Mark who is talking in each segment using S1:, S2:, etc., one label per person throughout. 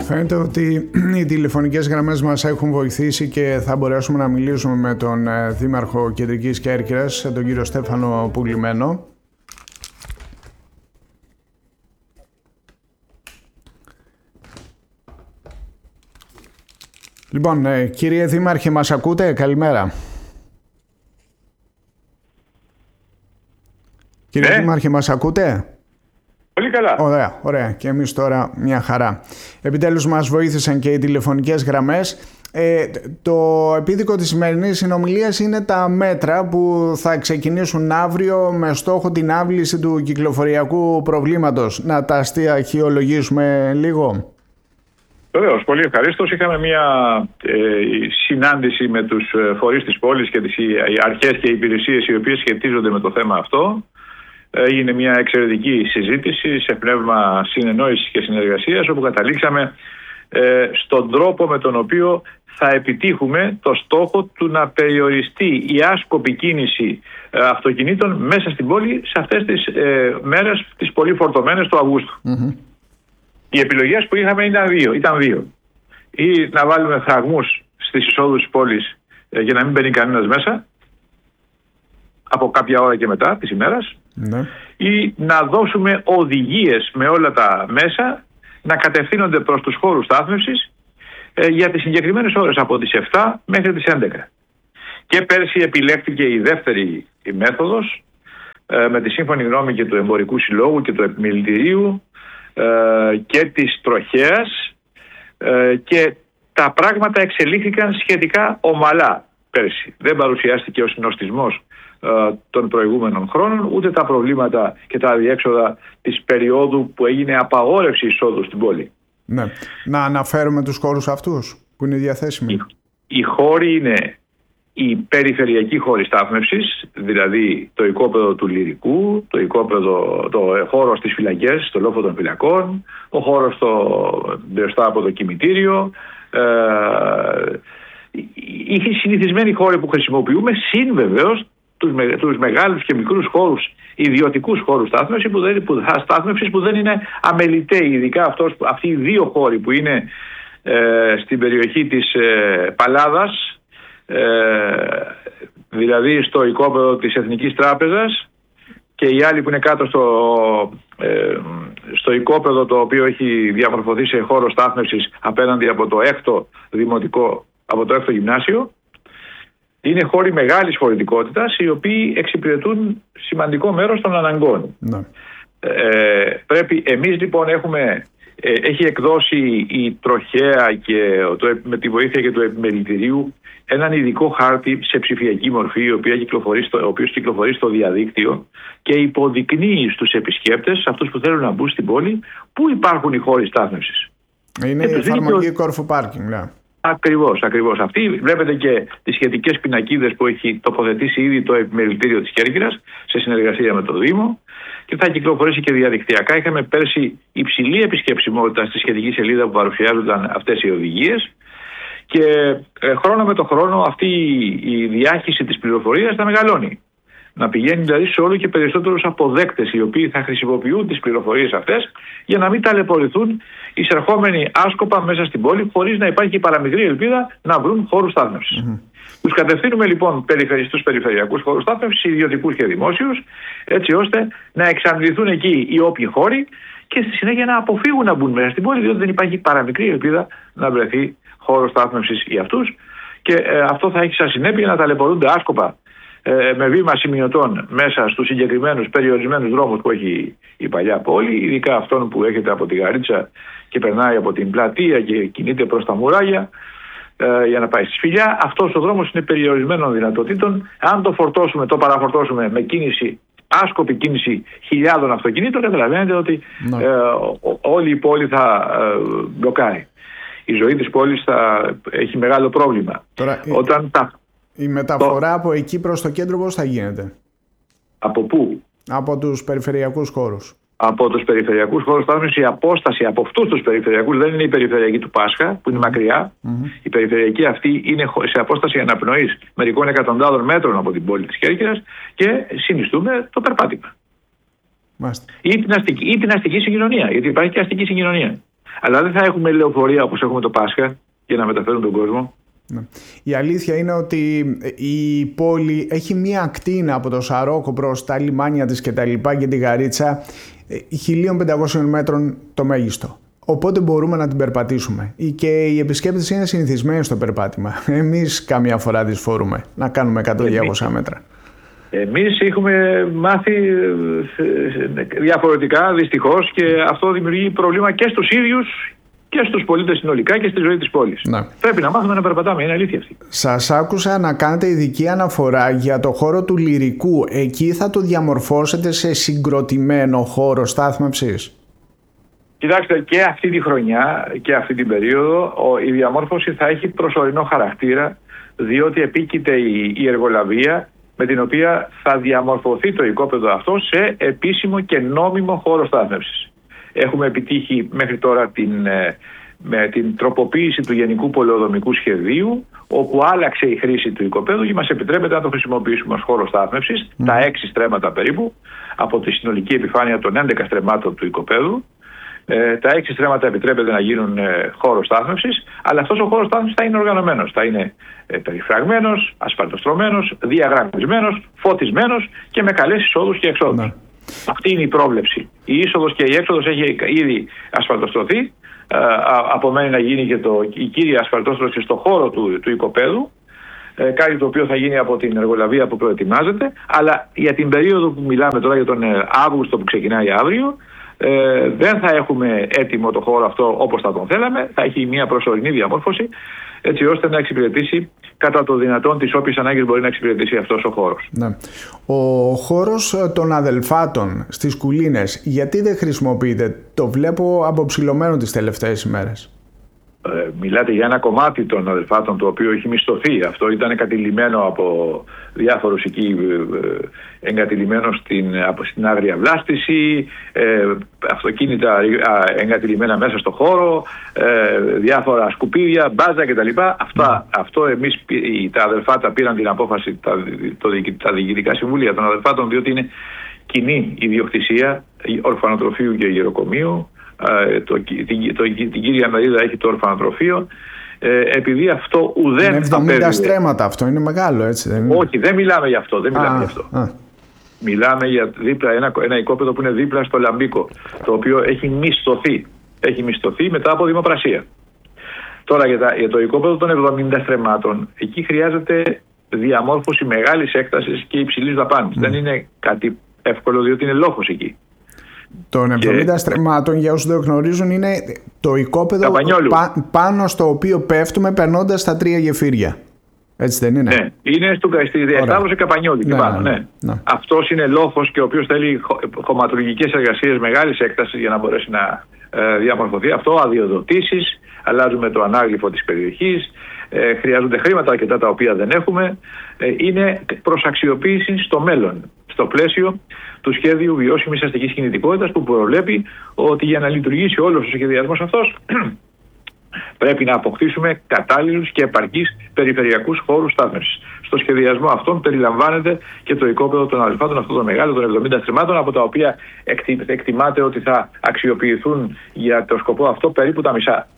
S1: Φαίνεται ότι οι τηλεφωνικές γραμμές μας έχουν βοηθήσει και θα μπορέσουμε να μιλήσουμε με τον Δήμαρχο Κεντρικής Κέρκυρας, τον κύριο Στέφανο Πουλημένο. Λοιπόν, κύριε Δήμαρχε, μας ακούτε? Καλημέρα. Κύριε Δήμαρχε, μας ακούτε?
S2: Πολύ καλά.
S1: Ωραία, ωραία. Και εμείς τώρα μια χαρά. Επιτέλους μας βοήθησαν και οι τηλεφωνικές γραμμές. Το επίδικο της σημερινής συνομιλίας είναι τα μέτρα που θα ξεκινήσουν αύριο με στόχο την άβληση του κυκλοφοριακού προβλήματος. Να τα στοιχειολογήσουμε λίγο.
S2: Βεβαίως, πολύ ευχαρίστως. Είχαμε μια συνάντηση με τους φορείς της πόλης και τις αρχές και υπηρεσίες οι οποίες σχετίζονται με το θέμα αυτό. Έγινε μια εξαιρετική συζήτηση σε πνεύμα συνεννόησης και συνεργασίας, όπου καταλήξαμε στον τρόπο με τον οποίο θα επιτύχουμε το στόχο του να περιοριστεί η άσκοπη κίνηση αυτοκινήτων μέσα στην πόλη σε αυτές τις μέρες τις πολύ φορτωμένες του Αυγούστου. Οι επιλογές που είχαμε ήταν δύο. Ή να βάλουμε φραγμούς στις εισόδους της πόλης για να μην μπαίνει κανένας μέσα από κάποια ώρα και μετά της ημέρας, ή να δώσουμε οδηγίες με όλα τα μέσα να κατευθύνονται προς τους χώρους στάθμευσης για τις συγκεκριμένες ώρες από τις 7 μέχρι τις 11. Και πέρσι επιλέχθηκε η δεύτερη μέθοδος με τη σύμφωνη γνώμη και του Εμπορικού Συλλόγου και του Επιμελητηρίου και της Τροχέας, και τα πράγματα εξελίχθηκαν σχετικά ομαλά πέρσι. Δεν παρουσιάστηκε ο συνοστισμός των προηγούμενων χρόνων, ούτε τα προβλήματα και τα αδιέξοδα της περίοδου που έγινε απαγόρευση εισόδου στην πόλη.
S1: Ναι. Να αναφέρουμε τους χώρους αυτούς που είναι διαθέσιμοι.
S2: Οι χώροι είναι οι περιφερειακοί χώροι στάθμευσης, δηλαδή το οικόπεδο του Λυρικού, το χώρο στις φυλακές, το λόφο των φυλακών, ο χώρος μπροστά από το κημητήριο, οι συνηθισμένοι χώροι που χρησιμοποιούμε, συν βεβαίως τους μεγάλους και μικρούς χώρους, ιδιωτικούς χώρους στάθμευσης που δεν είναι αμεληταίοι, ειδικά αυτοί οι δύο χώροι που είναι στην περιοχή της Παλάδας, δηλαδή στο οικόπεδο της Εθνικής Τράπεζας, και οι άλλοι που είναι κάτω στο οικόπεδο το οποίο έχει διαμορφωθεί σε χώρο στάθμευσης απέναντι από το 6ο δημοτικό, από το 6ο γυμνάσιο. Είναι χώροι μεγάλης χωρητικότητας, οι οποίοι εξυπηρετούν σημαντικό μέρος των αναγκών. Ναι. Πρέπει εμείς λοιπόν έχει εκδώσει η Τροχέα και με τη βοήθεια και του Επιμελητηρίου έναν ειδικό χάρτη σε ψηφιακή μορφή, ο οποίος κυκλοφορεί στο διαδίκτυο και υποδεικνύει στους επισκέπτες, αυτούς που θέλουν να μπουν στην πόλη, πού υπάρχουν οι χώροι στάθμευσης.
S1: Είναι η εφαρμογή Corfu Parking, ναι.
S2: Ακριβώς. Αυτή βλέπετε και τις σχετικές πινακίδες που έχει τοποθετήσει ήδη το Επιμελητήριο της Κέρκυρας σε συνεργασία με το Δήμο, και θα κυκλοφορήσει και διαδικτυακά. Είχαμε πέρσι υψηλή επισκεψιμότητα στη σχετική σελίδα που παρουσιάζονταν αυτές οι οδηγίες, και χρόνο με το χρόνο αυτή η διάχυση της πληροφορίας θα μεγαλώνει. Να πηγαίνει δηλαδή σε όλο και περισσότερους αποδέκτες, οι οποίοι θα χρησιμοποιούν τις πληροφορίες αυτές για να μην ταλαιπωρηθούν εισερχόμενοι άσκοπα μέσα στην πόλη, χωρίς να υπάρχει παραμικρή ελπίδα να βρουν χώρους στάθμευσης. Τους κατευθύνουμε λοιπόν στους περιφερειακούς χώρους στάθμευσης, ιδιωτικούς και δημόσιους, έτσι ώστε να εξαντληθούν εκεί οι όποιοι χώροι και στη συνέχεια να αποφύγουν να μπουν μέσα στην πόλη, διότι δεν υπάρχει παραμικρή ελπίδα να βρεθεί χώρος στάθμευσης για αυτούς, και αυτό θα έχει σαν συνέπεια να ταλαιπωρούνται άσκοπα με βήμα σημειωτών μέσα στους συγκεκριμένους περιορισμένους δρόμους που έχει η παλιά πόλη, ειδικά αυτόν που έρχεται από τη Γαρίτσα και περνάει από την πλατεία και κινείται προς τα Μουράγια για να πάει στη Σφυλιά. Αυτός ο δρόμος είναι περιορισμένων δυνατοτήτων. Αν το παραφορτώσουμε με άσκοπη κίνηση χιλιάδων αυτοκινήτων, καταλαβαίνετε ότι όλη η πόλη θα μπλοκάρει. Η ζωή της πόλης θα έχει μεγάλο πρόβλημα.
S1: Τώρα, η μεταφορά από εκεί προς το κέντρο πώς θα γίνεται?
S2: Από πού?
S1: Από τους περιφερειακούς χώρους.
S2: Από τους περιφερειακούς χώρους στάθμευσης, η απόσταση από αυτούς τους περιφερειακούς δεν είναι η περιφερειακή του Πάσχα που είναι μακριά. Η περιφερειακή αυτή είναι σε απόσταση αναπνοής μερικών εκατοντάδων μέτρων από την πόλη της Κέρκυρας, και συνιστούμε το περπάτημα. Ή την αστική συγκοινωνία, γιατί υπάρχει και αστική συγκοινωνία. Αλλά δεν θα έχουμε λεωφορεία όπως έχουμε το Πάσχα για να μεταφέρουν τον κόσμο.
S1: Η αλήθεια είναι ότι η πόλη έχει μία ακτίνα από το Σαρόκο προς τα λιμάνια της και τα λοιπά και τη Γαρίτσα 1.500 μέτρων το μέγιστο. Οπότε μπορούμε να την περπατήσουμε. Και οι επισκέπτες είναι συνηθισμένοι στο περπάτημα. Εμείς καμιά φορά τις φορούμε να κάνουμε 100-200 μέτρα.
S2: Εμείς έχουμε μάθει διαφορετικά δυστυχώς και αυτό δημιουργεί προβλήμα και στους ίδιους και στους πολίτες συνολικά και στη ζωή της πόλης. Ναι. Πρέπει να μάθουμε να περπατάμε, είναι αλήθεια αυτή.
S1: Σας άκουσα να κάνετε ειδική αναφορά για το χώρο του Λυρικού. Εκεί θα το διαμορφώσετε σε συγκροτημένο χώρο στάθμευσης?
S2: Κοιτάξτε, και αυτή τη χρονιά και αυτή την περίοδο η διαμόρφωση θα έχει προσωρινό χαρακτήρα, διότι επίκειται η εργολαβία με την οποία θα διαμορφωθεί το οικόπεδο αυτό σε επίσημο και νόμιμο χώρο στάθμευσης. Έχουμε επιτύχει μέχρι τώρα με την τροποποίηση του Γενικού Πολεοδομικού Σχεδίου, όπου άλλαξε η χρήση του οικοπέδου και μας επιτρέπεται να το χρησιμοποιήσουμε ως χώρο στάθμευσης, τα 6 στρέμματα περίπου, από τη συνολική επιφάνεια των 11 στρεμμάτων του οικοπέδου. Τα 6 στρέμματα επιτρέπεται να γίνουν χώρο στάθμευσης, αλλά αυτός ο χώρος στάθμευσης θα είναι οργανωμένος. Θα είναι περιφραγμένος, ασφαλτοστρωμένος, διαγραμμισμένος, φωτισμένος και με καλές εισόδους και εξόδους. Ναι. Αυτή είναι η πρόβλεψη. Η είσοδος και η έξοδος έχει ήδη ασφαλτοστρωθεί. Απομένει να γίνει και η κύρια ασφαλτόστρωση στο χώρο του οικοπέδου. Κάτι το οποίο θα γίνει από την εργολαβία που προετοιμάζεται. Αλλά για την περίοδο που μιλάμε τώρα, για τον Αύγουστο που ξεκινάει αύριο, δεν θα έχουμε έτοιμο το χώρο αυτό όπως θα τον θέλαμε. Θα έχει μια προσωρινή διαμόρφωση, έτσι ώστε να εξυπηρετήσει κατά το δυνατόν τις όποιες ανάγκες μπορεί να εξυπηρετήσει αυτός ο χώρος.
S1: Ναι. Ο χώρος των αδελφάτων στις Κουλίνες, γιατί δεν χρησιμοποιείται? Το βλέπω αποψηλωμένο τις τελευταίες ημέρες.
S2: Μιλάτε για ένα κομμάτι των αδελφάτων το οποίο έχει μισθωθεί. Αυτό ήταν εγκατηλημμένο από διάφορους εκεί, εγκατηλημμένο στην άγρια βλάστηση, αυτοκίνητα εγκατηλημένα μέσα στο χώρο, διάφορα σκουπίδια, μπάζα κτλ. Αυτό εμείς τα αδελφάτα πήραν την απόφαση, τα διοικητικά συμβούλια των αδελφάτων, διότι είναι κοινή ιδιοκτησία ορφανοτροφείου και γεροκομείου. Την κύρια μερίδα έχει το ορφανοτροφείο. Επειδή αυτό ουδέν.
S1: Είναι 70 στρέμματα, αυτό είναι μεγάλο, έτσι δεν είναι?
S2: Όχι, δεν μιλάμε για αυτό. Μιλάμε για ένα οικόπεδο που είναι δίπλα στο Λαμπίκο, το οποίο έχει μισθωθεί. Έχει μισθωθεί μετά από δημοπρασία. Τώρα για το οικόπεδο των 70 στρεμμάτων, εκεί χρειάζεται διαμόρφωση μεγάλης έκτασης και υψηλής δαπάνης. Δεν είναι κάτι εύκολο, διότι είναι λόφος εκεί.
S1: Των 70 στρεμμάτων, για όσους δεν γνωρίζουν, είναι το οικόπεδο πάνω στο οποίο πέφτουμε περνώντας τα 3 γεφύρια. Έτσι δεν είναι?
S2: Ναι, είναι στη διασταύρωση Καπανιόλη. Ναι. Αυτός είναι λόφος και ο οποίος θέλει χωματουργικές εργασίες μεγάλης έκτασης για να μπορέσει να διαμορφωθεί. Αυτό, αδειοδοτήσεις, αλλάζουμε το ανάγλυφο της περιοχής, χρειάζονται χρήματα αρκετά τα οποία δεν έχουμε. Είναι προς αξιοποίηση στο μέλλον, στο πλαίσιο του σχέδιου βιώσιμης αστικής κινητικότητας, που προβλέπει ότι για να λειτουργήσει όλος ο σχεδιασμός αυτός πρέπει να αποκτήσουμε κατάλληλους και επαρκείς περιφερειακούς χώρους στάθμευσης. Στο σχεδιασμό αυτόν περιλαμβάνεται και το οικόπεδο των αδελφάτων, αυτό το μεγάλο των 70 στρεμμάτων, από τα οποία εκτιμάται ότι θα αξιοποιηθούν για το σκοπό αυτό περίπου τα μισά.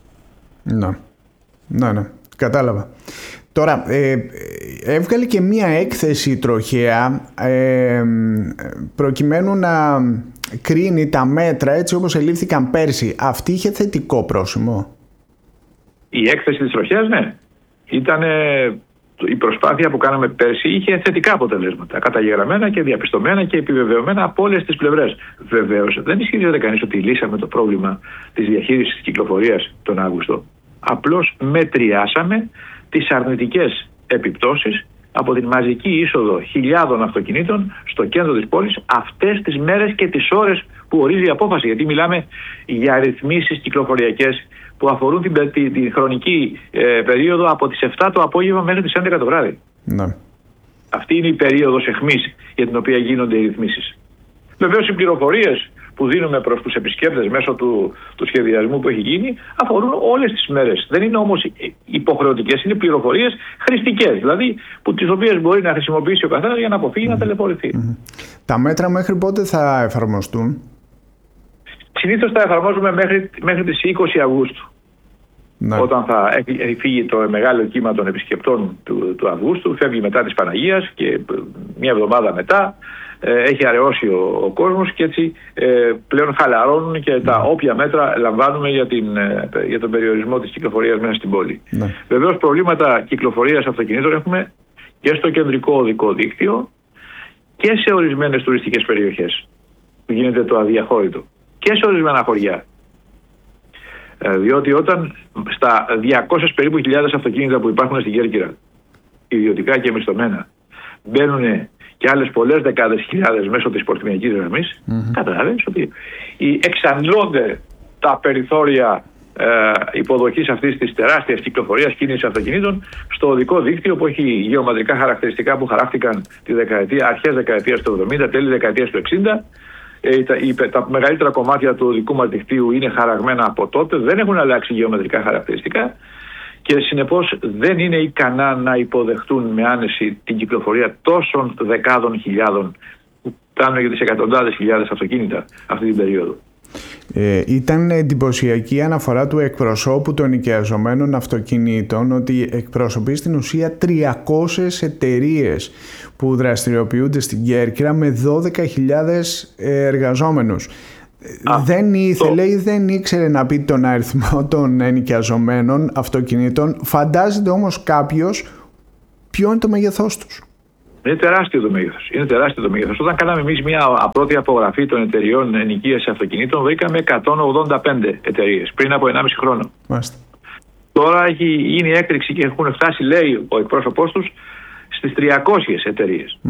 S1: Ναι, κατάλαβα. Τώρα, έβγαλε και μία έκθεση τροχαία προκειμένου να κρίνει τα μέτρα έτσι όπως ελήφθηκαν πέρσι. Αυτή είχε θετικό πρόσημο?
S2: Η έκθεση της τροχέας, ναι. Η προσπάθεια που κάναμε πέρσι είχε θετικά αποτελέσματα, καταγεγραμμένα και διαπιστωμένα και επιβεβαιωμένα από όλες τις πλευρές. Βεβαίως, δεν ισχυρίζεται κανείς ότι λύσαμε το πρόβλημα της διαχείρισης της κυκλοφορίας τον Αύγουστο. Απλώς μετριάσαμε τις αρνητικές επιπτώσεις από την μαζική είσοδο χιλιάδων αυτοκινήτων στο κέντρο της πόλης αυτές τις μέρες και τις ώρες που ορίζει η απόφαση. Γιατί μιλάμε για ρυθμίσεις κυκλοφοριακές που αφορούν την χρονική περίοδο από τις 7 το απόγευμα μέχρι τις 11 το βράδυ.
S1: Ναι.
S2: Αυτή είναι η περίοδος αιχμής για την οποία γίνονται οι ρυθμίσεις. Βεβαίως οι πληροφορίες που δίνουμε προς τους επισκέπτες μέσω του σχεδιασμού που έχει γίνει αφορούν όλες τις μέρες. Δεν είναι όμως υποχρεωτικές, είναι πληροφορίες χρηστικές, δηλαδή τις οποίες μπορεί να χρησιμοποιήσει ο καθένας για να αποφύγει να ταλαιπωρηθεί.
S1: Τα μέτρα μέχρι πότε θα εφαρμοστούν?
S2: Συνήθως τα εφαρμόζουμε μέχρι τις 20 Αυγούστου. Ναι. Όταν θα έχει φύγει το μεγάλο κύμα των επισκεπτών του Αυγούστου, φεύγει μετά της Παναγίας και μια εβδομάδα μετά έχει αραιώσει ο κόσμος και έτσι πλέον χαλαρώνουν και τα όποια μέτρα λαμβάνουμε για τον περιορισμό της κυκλοφορίας μέσα στην πόλη. Ναι. Βεβαίως προβλήματα κυκλοφορίας αυτοκινήτων έχουμε και στο κεντρικό οδικό δίκτυο και σε ορισμένες τουριστικές περιοχές που γίνεται το αδιαχώρητο και σε ορισμένα χωριά. Διότι όταν στα 200 περίπου χιλιάδες αυτοκίνητα που υπάρχουν στην Κέρκυρα, ιδιωτικά και μισθωμένα, μπαίνουν και άλλες πολλές δεκάδες χιλιάδες μέσω της πορτιμιακής γραμμής, καταλαβαίνεις ότι εξαντλώνται τα περιθώρια υποδοχής αυτής της τεράστιας κυκλοφορίας κίνησης αυτοκινήτων στο οδικό δίκτυο που έχει γεωμετρικά χαρακτηριστικά που χαράχτηκαν αρχές δεκαετίας του 70, τέλη δεκαετίας του 60. Τα μεγαλύτερα κομμάτια του οδικού μας δικτύου είναι χαραγμένα από τότε, δεν έχουν αλλάξει γεωμετρικά χαρακτηριστικά και συνεπώς δεν είναι ικανά να υποδεχτούν με άνεση την κυκλοφορία τόσων δεκάδων χιλιάδων που φτάνουν για τις εκατοντάδες χιλιάδες αυτοκίνητα αυτή την περίοδο.
S1: Ήταν εντυπωσιακή η αναφορά του εκπροσώπου των ενοικιαζομένων αυτοκινήτων ότι εκπροσωπεί στην ουσία 300 εταιρείες που δραστηριοποιούνται στην Κέρκυρα με 12.000 εργαζόμενους. Δεν ήθελε ή δεν ήξερε να πει τον αριθμό των ενοικιαζομένων αυτοκινήτων. Φαντάζεται όμως κάποιος ποιο είναι το μέγεθός τους.
S2: Είναι τεράστιο το μέγεθος. Όταν κάναμε εμείς μια πρώτη απογραφή των εταιριών ενοικίασης αυτοκινήτων, βρήκαμε 185 εταιρείες πριν από 1,5 χρόνο.
S1: Μάλιστα.
S2: Τώρα έχει γίνει έκρηξη και έχουν φτάσει, λέει ο εκπρόσωπός τους, στις 300 εταιρείες.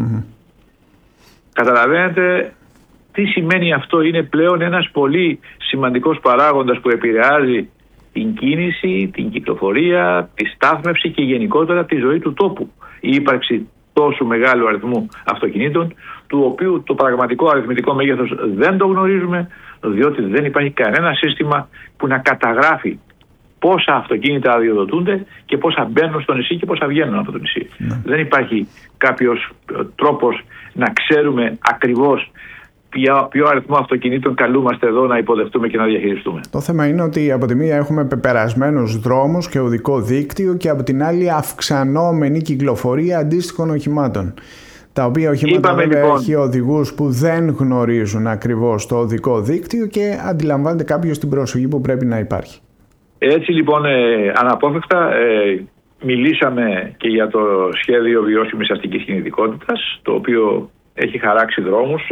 S2: Καταλαβαίνετε τι σημαίνει αυτό. Είναι πλέον ένας πολύ σημαντικός παράγοντας που επηρεάζει την κίνηση, την κυκλοφορία, τη στάθμευση και γενικότερα τη ζωή του τόπου. Η ύπαρξη τόσο μεγάλου αριθμού αυτοκινήτων, του οποίου το πραγματικό αριθμητικό μέγεθος δεν το γνωρίζουμε, διότι δεν υπάρχει κανένα σύστημα που να καταγράφει πόσα αυτοκίνητα αδειοδοτούνται και πόσα μπαίνουν στο νησί και πόσα βγαίνουν από το νησί. Δεν υπάρχει κάποιος τρόπος να ξέρουμε ακριβώς ποιο αριθμό αυτοκινήτων καλούμαστε εδώ να υποδεχτούμε και να διαχειριστούμε.
S1: Το θέμα είναι ότι από τη μία έχουμε πεπερασμένους δρόμους και οδικό δίκτυο και από την άλλη αυξανόμενη κυκλοφορία αντίστοιχων οχημάτων. Τα οποία οχήματα βέβαια έχει οδηγούς που δεν γνωρίζουν ακριβώς το οδικό δίκτυο και αντιλαμβάνεται κάποιος την προσοχή που πρέπει να υπάρχει.
S2: Έτσι λοιπόν αναπόφευκτα μιλήσαμε και για το σχέδιο βιώσιμης αστικής κινητικότητας, το οποίο έχει χαράξει δρόμους,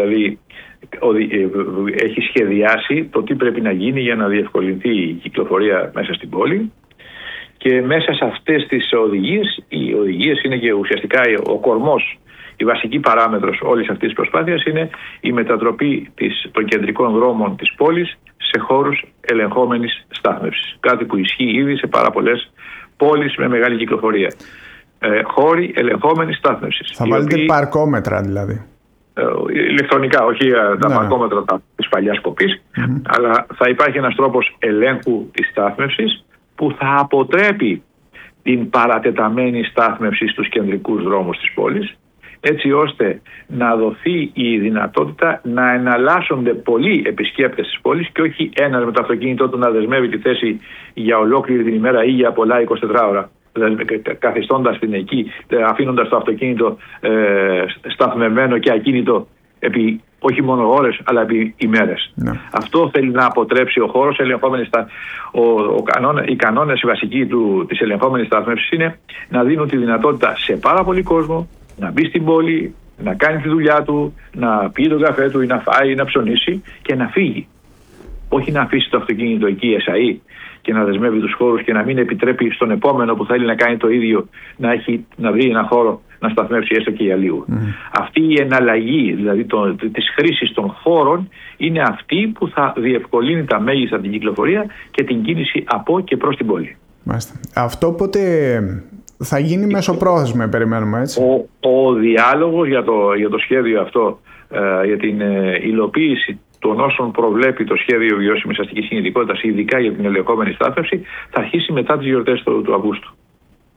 S2: έχει σχεδιάσει το τι πρέπει να γίνει για να διευκολυνθεί η κυκλοφορία μέσα στην πόλη και μέσα σε αυτές τις οδηγίες, οι οδηγίες είναι και ουσιαστικά ο κορμός, η βασική παράμετρος όλης αυτής της προσπάθειας είναι η μετατροπή των κεντρικών δρόμων της πόλης σε χώρους ελεγχόμενης στάθμευσης. Κάτι που ισχύει ήδη σε πάρα πολλές πόλεις με μεγάλη κυκλοφορία. Χώροι ελεγχόμενης στάθμευσης.
S1: Θα βάλετε παρκόμετρα δηλαδή.
S2: Ηλεκτρονικά, όχι τα παρκόμετρα της παλιάς κοπής, αλλά θα υπάρχει ένας τρόπος ελέγχου της στάθμευσης που θα αποτρέπει την παρατεταμένη στάθμευση στους κεντρικούς δρόμους της πόλης, έτσι ώστε να δοθεί η δυνατότητα να εναλλάσσονται πολλοί επισκέπτες της πόλης και όχι ένας με το αυτοκίνητό του να δεσμεύει τη θέση για ολόκληρη την ημέρα ή για πολλά 24 ώρα, καθιστώντας την εκεί, αφήνοντας το αυτοκίνητο σταθμευμένο και ακίνητο επί όχι μόνο ώρες αλλά επί ημέρες. Αυτό θέλει να αποτρέψει ο χώρος ελεγχόμενης οι κανόνες βασικοί της ελεγχόμενης στάθμευσης είναι να δίνουν τη δυνατότητα σε πάρα πολύ κόσμο να μπει στην πόλη, να κάνει τη δουλειά του, να πιει τον καφέ του ή να φάει ή να ψωνίσει και να φύγει. Όχι να αφήσει το αυτοκίνητο εκεί εσαΐ και να δεσμεύει τους χώρους και να μην επιτρέπει στον επόμενο που θέλει να κάνει το ίδιο να βρει ένα χώρο να σταθμεύσει έστω και για λίγο. Αυτή η εναλλαγή δηλαδή της χρήσης των χώρων είναι αυτή που θα διευκολύνει τα μέγιστα την κυκλοφορία και την κίνηση από και προς την πόλη.
S1: Μάλιστα. Αυτό πότε θα γίνει μεσοπρόθεσμα, περιμένουμε έτσι.
S2: Ο διάλογος για το σχέδιο αυτό, για την υλοποίηση των όσων προβλέπει το σχέδιο βιώσιμης αστικής κινητικότητας, ειδικά για την ελεγχόμενη στάθμευση, θα αρχίσει μετά τις γιορτές του Αυγούστου.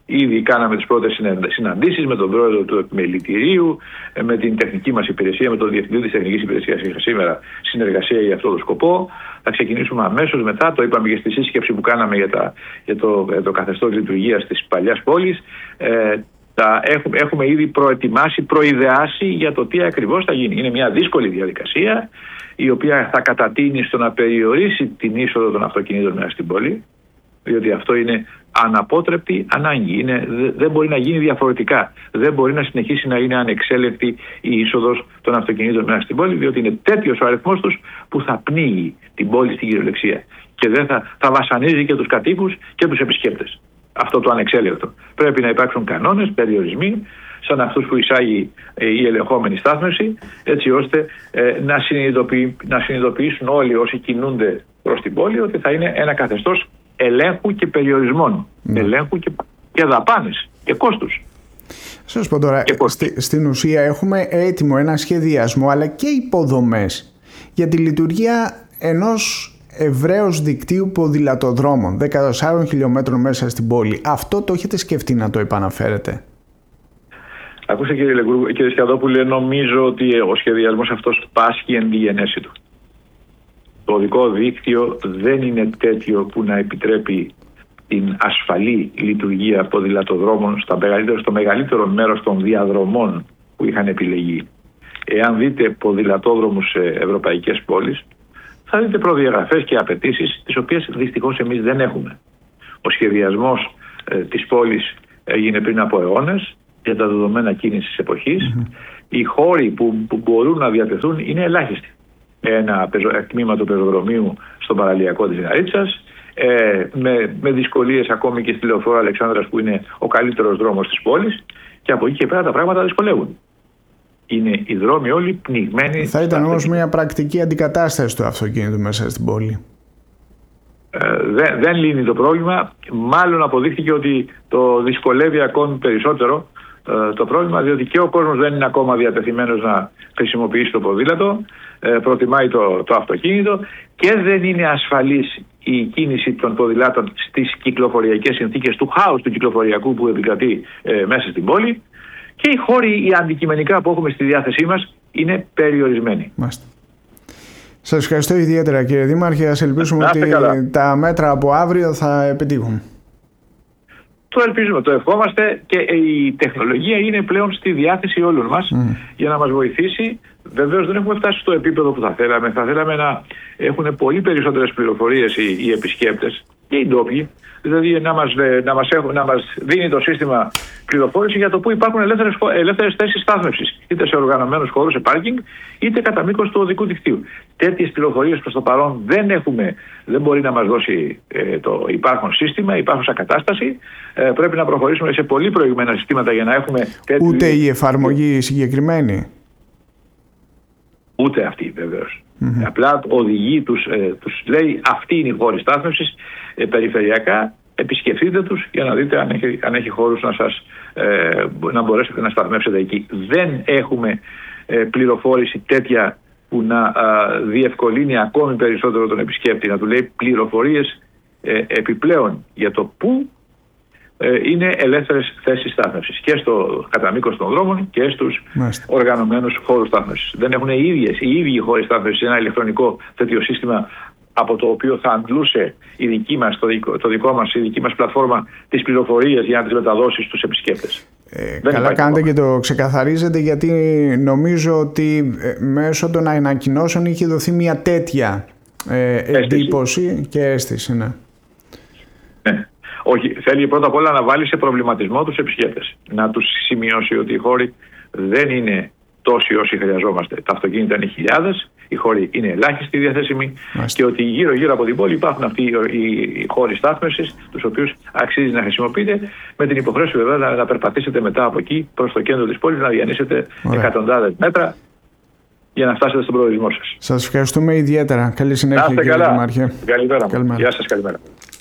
S2: Ήδη κάναμε τις πρώτες συναντήσεις με τον πρόεδρο του επιμελητηρίου, με την τεχνική μας υπηρεσία, με τον διευθυντή της τεχνικής υπηρεσίας. Είχα σήμερα συνεργασία για αυτό το σκοπό. Θα ξεκινήσουμε αμέσως μετά, το είπαμε και στη σύσκεψη που κάναμε για το καθεστώς λειτουργίας της παλιάς πόλης. Έχουμε ήδη προετοιμάσει, προειδεάσει για το τι ακριβώς θα γίνει. Είναι μια δύσκολη διαδικασία, η οποία θα κατατείνει στο να περιορίσει την είσοδο των αυτοκινήτων μέσα στην πόλη, διότι αυτό είναι αναπότρεπτη ανάγκη. Δεν μπορεί να γίνει διαφορετικά. Δεν μπορεί να συνεχίσει να είναι ανεξέλεκτη η είσοδος των αυτοκινήτων μέσα στην πόλη, διότι είναι τέτοιος ο αριθμός τους που θα πνίγει την πόλη στην κυριολεξία και δεν θα βασανίζει και τους κατοίκους και τους επισκέπτες. Αυτό το ανεξέλεκτο. Πρέπει να υπάρξουν κανόνες, περιορισμοί, σαν αυτούς που εισάγει η ελεγχόμενη στάθμευση, έτσι ώστε να συνειδητοποιήσουν όλοι όσοι κινούνται προς την πόλη ότι θα είναι ένα καθεστώς ελέγχου και περιορισμών, ελέγχου και δαπάνες και κόστους.
S1: Σας πω τώρα, στην ουσία έχουμε έτοιμο ένα σχεδιασμό αλλά και υποδομές για τη λειτουργία ενός ευρέως δικτύου ποδηλατοδρόμων 14 χιλιόμετρων μέσα στην πόλη. Αυτό το έχετε σκεφτεί να το επαναφέρετε?
S2: Ακούστε κύριε Σκιαδόπουλε, νομίζω ότι ο σχεδιασμός αυτός πάσχει εν τη γενέση του. Το οδικό δίκτυο δεν είναι τέτοιο που να επιτρέπει την ασφαλή λειτουργία ποδηλατοδρόμων στο μεγαλύτερο μέρος των διαδρομών που είχαν επιλεγεί. Εάν δείτε ποδηλατόδρομους σε ευρωπαϊκές πόλεις, θα δείτε προδιαγραφές και απαιτήσεις τις οποίες δυστυχώς εμείς δεν έχουμε. Ο σχεδιασμός της πόλης έγινε πριν από αιώνες για τα δεδομένα κίνησης εποχής. Οι χώροι που μπορούν να διατεθούν είναι ελάχιστοι. Ένα τμήμα του πεζοδρομίου στον παραλιακό της Ναρίτσας, με δυσκολίες ακόμη και στη λεωφόρο Αλεξάνδρας που είναι ο καλύτερος δρόμος της πόλης, και από εκεί και πέρα τα πράγματα δυσκολεύουν. Είναι οι δρόμοι όλοι πνιγμένοι.
S1: Θα ήταν όμως μια πρακτική αντικατάσταση του αυτοκίνητου μέσα στην πόλη.
S2: Δεν λύνει το πρόβλημα. Μάλλον αποδείχθηκε ότι το δυσκολεύει ακόμη περισσότερο το πρόβλημα, διότι και ο κόσμος δεν είναι ακόμα διατεθειμένος να χρησιμοποιήσει το ποδήλατο, προτιμάει το αυτοκίνητο, και δεν είναι ασφαλής η κίνηση των ποδηλάτων στις κυκλοφοριακές συνθήκες του χάους του κυκλοφοριακού που επικρατεί μέσα στην πόλη, και οι χώροι οι αντικειμενικά που έχουμε στη διάθεσή μας είναι περιορισμένοι.
S1: Μάλιστα. Σας ευχαριστώ ιδιαίτερα κύριε Δήμαρχε. Ας ελπίσουμε ότι τα μέτρα από αύριο θα επιτύχουν.
S2: Το ελπίζουμε, το ευχόμαστε, και η τεχνολογία είναι πλέον στη διάθεση όλων μας για να μας βοηθήσει. Βεβαίως δεν έχουμε φτάσει στο επίπεδο που θα θέλαμε. Θα θέλαμε να έχουν πολύ περισσότερες πληροφορίες οι επισκέπτες και οι ντόπιοι, δηλαδή να μας δίνει το σύστημα πληροφόρηση για το που υπάρχουν ελεύθερες θέσεις στάθμευσης, είτε σε οργανωμένους χώρους, σε πάρκινγκ, είτε κατά μήκος του οδικού δικτύου. Τέτοιες πληροφορίες προς το παρόν δεν μπορεί να μας δώσει το υπάρχον σύστημα, υπάρχουσα κατάσταση. Πρέπει να προχωρήσουμε σε πολύ προηγμένα συστήματα για να έχουμε τέτοιου.
S1: Ούτε η εφαρμογή συγκεκριμένη.
S2: Ούτε αυτή βεβαίως. Απλά οδηγεί, τους λέει αυτή είναι η χώρη στάθμευσης περιφερειακά, επισκεφτείτε τους για να δείτε αν έχει χώρους να μπορέσετε να σταθμεύσετε εκεί. Δεν έχουμε πληροφόρηση τέτοια που να διευκολύνει ακόμη περισσότερο τον επισκέπτη, να του λέει πληροφορίες επιπλέον για το πού είναι ελεύθερες θέσεις στάθμευσης και κατά μήκος των δρόμων και στους οργανωμένους χώρους στάθμευσης. Δεν έχουν οι ίδιοι χώροι στάθμευσης ένα ηλεκτρονικό τέτοιο σύστημα από το οποίο θα αντλούσε η δική μας πλατφόρμα τις πληροφορίες για να τις μεταδώσει στους επισκέπτες.
S1: Καλά κάνετε και το ξεκαθαρίζετε, γιατί νομίζω ότι μέσω των ανακοινώσεων είχε δοθεί μια τέτοια εντύπωση και αίσθηση. Ναι.
S2: Όχι, θέλει πρώτα απ' όλα να βάλει σε προβληματισμό τους επισκέπτες. Να τους σημειώσει ότι οι χώροι δεν είναι τόσοι όσοι χρειαζόμαστε. Τα αυτοκίνητα είναι χιλιάδες, οι χώροι είναι ελάχιστοι διαθέσιμοι, και ότι γύρω-γύρω από την πόλη υπάρχουν αυτοί οι χώροι στάθμευσης, τους οποίους αξίζει να χρησιμοποιείτε, με την υποχρέωση βέβαια να περπατήσετε μετά από εκεί προς το κέντρο της πόλης, να διανύσετε εκατοντάδες μέτρα για να φτάσετε στον προορισμό σας.
S1: Σας ευχαριστούμε ιδιαίτερα. Καλή συνέχεια, κύριε Δήμαρχε.
S2: Καλημέρα. Γεια σας, καλημέρα.